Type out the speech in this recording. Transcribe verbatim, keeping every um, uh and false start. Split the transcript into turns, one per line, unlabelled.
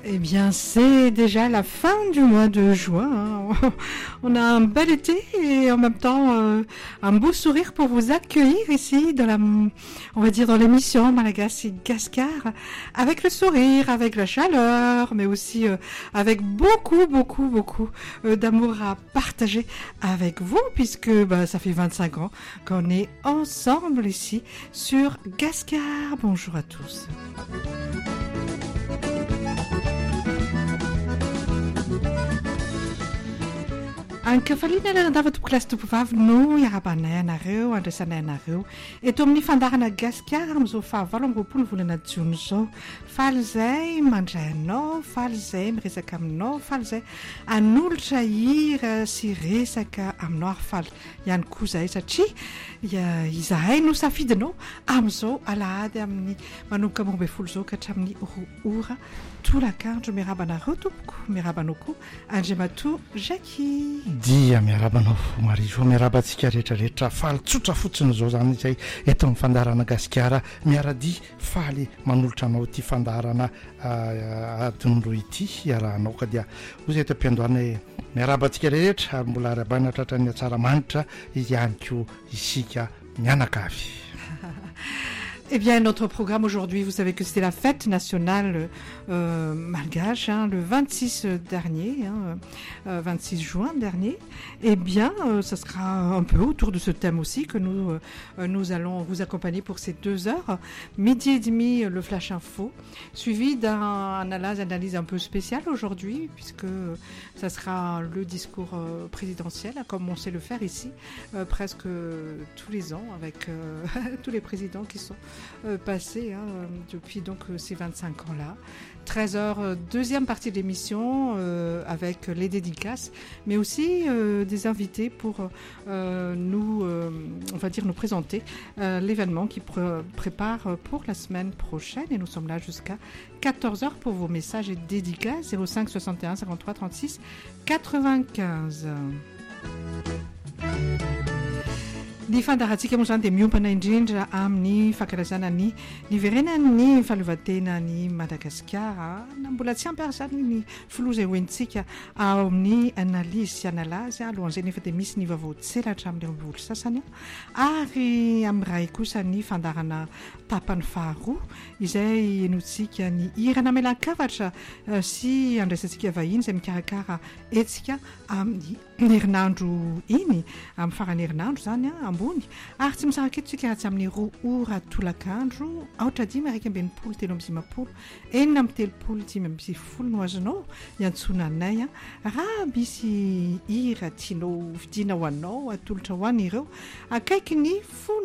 Eh bien, c'est déjà la fin du mois de juin. On a un bel été et en même temps euh, un beau sourire pour vous accueillir ici dans la, on va dire dans l'émission Malagasy Gascar, avec le sourire, avec la chaleur, mais aussi euh, avec beaucoup, beaucoup, beaucoup euh, d'amour à partager avec vous, puisque bah, ça fait vingt-cinq ans qu'on est ensemble ici sur Gascar. Bonjour à tous. Ankafaliana nadava tompoklasy tompovavy iarabanay anareo andraisanay anareo eto amin'ny fandarana Gascar amin'izao fahavalo amby roapolo ny volana Jona izao. Faly izay mandray anao, faly izay miresaka aminao, faly izay hanolotra hira sy resaka aminao ary faly ihany koa izay satria izahay no safidinao amin'izao alahady amin'ny manomboka amby roa ambin'ny folo izao ka hatramin'ny roa ora tolakandro. Miaraba anareo tompoko, miaraba anao koa Andriamatoa Jackie.
Dia miarabanao Marivo, miaraba antsika rehetrarehetra faly tsotra fotsiny izao zany izay eto amin'ny fandarana Gasikara miaradi faly manolotra anao ity fandarana adinondro ity iarahanao ka dia hozy eto am-piandohana miaraba antsika rehetra ary mbola arabanina tratrany tsaramanitra ihany koa isika mianakavy.
Eh bien, notre programme aujourd'hui, vous savez que c'était la fête nationale euh, malgache, hein, le vingt-six dernier, hein, euh, vingt-six juin dernier. Eh bien, euh, ça sera un peu autour de ce thème aussi que nous, euh, nous allons vous accompagner pour ces deux heures. Midi et demi, le Flash Info, suivi d'un analyse, analyse un peu spéciale aujourd'hui, puisque ça sera le discours euh, présidentiel, comme on sait le faire ici, euh, presque tous les ans, avec euh, tous les présidents qui sont Euh, passé hein, depuis donc euh, ces vingt-cinq ans-là. treize heures, euh, deuxième partie de l'émission euh, avec les dédicaces, mais aussi euh, des invités pour euh, nous, euh, on va dire, nous présenter euh, l'événement qui pr- prépare pour la semaine prochaine. Et nous sommes là jusqu'à quatorze heures pour vos messages et dédicaces. zéro cinq soixante et un cinquante-trois trente-six quatre-vingt-quinze. Ny fandarahantsika moa zany dia miompana indrindra amin'ny fankalazana ny niverenan'ny fahaleovan-tenany Madagasikara na mbola tsy ampy ary zany ny filoha izay hoentsika ao amin'ny analyse sy analazy alohan'izay nefa dia misy ny vaovao tselatra amin'ny ambolo sasany ary amin'ny ray kosa ny fandarana tapany faharoa izay enotsika ny hirana melan-kavatra sy andraisantsika vahiny izay mikarakara etsika amin'ny herinandro iny amin'ny farany herinandro zany ambony ary tsy misaraka eto tsika raha tsy amin'ny roa ora tolakandro aotra dimy araiky amby enimpolo telo amby dimapolo enina amby telopolo dimy amby folo no azonao iantsonanay raha misy hira tianao vidiana ho anao atolotra ho an'ireo akaiky ny folo